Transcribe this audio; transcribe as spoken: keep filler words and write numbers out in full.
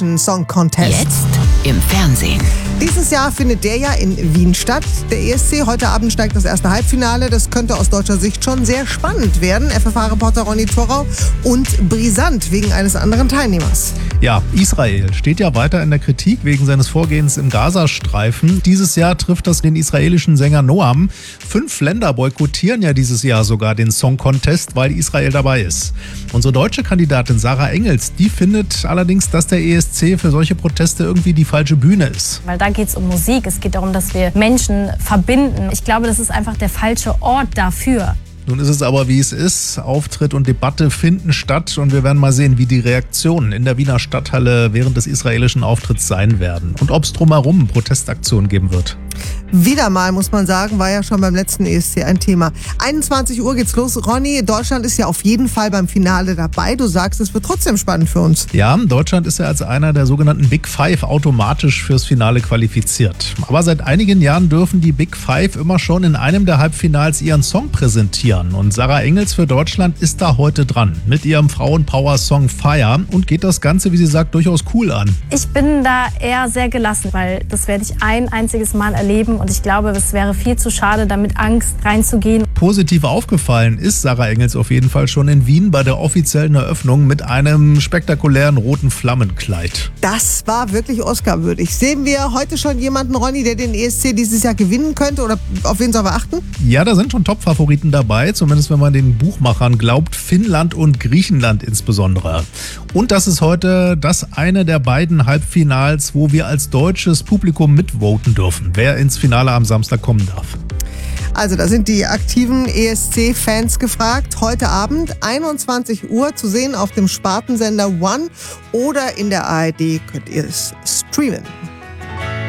Song Contest. Jetzt im Fernsehen. Dieses Jahr findet der ja in Wien statt. Der E S C, heute Abend steigt das erste Halbfinale. Das könnte aus deutscher Sicht schon sehr spannend werden. F F H-Reporter Ronny Thorau und brisant wegen eines anderen Teilnehmers. Ja, Israel steht ja weiter in der Kritik wegen seines Vorgehens im Gazastreifen. Dieses Jahr trifft das den israelischen Sänger Noam. Fünf Länder boykottieren ja dieses Jahr sogar den Song Contest, weil Israel dabei ist. Unsere deutsche Kandidatin Sarah Engels, die findet allerdings, dass der E S C für solche Proteste irgendwie die falsche Bühne ist. Weil da geht es um Musik, es geht darum, dass wir Menschen verbinden. Ich glaube, das ist einfach der falsche Ort dafür. Nun ist es aber, wie es ist. Auftritt und Debatte finden statt und wir werden mal sehen, wie die Reaktionen in der Wiener Stadthalle während des israelischen Auftritts sein werden und ob es drumherum Protestaktionen geben wird. Wieder mal, muss man sagen, war ja schon beim letzten E S C ein Thema. einundzwanzig Uhr geht's los. Ronny, Deutschland ist ja auf jeden Fall beim Finale dabei. Du sagst, es wird trotzdem spannend für uns. Ja, Deutschland ist ja als einer der sogenannten Big Five automatisch fürs Finale qualifiziert. Aber seit einigen Jahren dürfen die Big Five immer schon in einem der Halbfinals ihren Song präsentieren. Und Sarah Engels für Deutschland ist da heute dran mit ihrem Frauenpower-Song Fire und geht das Ganze, wie sie sagt, durchaus cool an. Ich bin da eher sehr gelassen, weil das werde ich ein einziges Mal erleben und ich glaube, es wäre viel zu schade, da mit Angst reinzugehen. Positiv aufgefallen ist Sarah Engels auf jeden Fall schon in Wien bei der offiziellen Eröffnung mit einem spektakulären roten Flammenkleid. Das war wirklich Oscar-würdig. Sehen wir heute schon jemanden, Ronny, der den E S C dieses Jahr gewinnen könnte oder auf wen sollen wir achten? Ja, da sind schon Top-Favoriten dabei, zumindest wenn man den Buchmachern glaubt, Finnland und Griechenland insbesondere. Und das ist heute das eine der beiden Halbfinals, wo wir als deutsches Publikum mitvoten dürfen, wer ins Finale am Samstag kommen darf. Also da sind die aktiven E S C-Fans gefragt. Heute Abend einundzwanzig Uhr zu sehen auf dem Spartensender One oder in der A R D könnt ihr es streamen.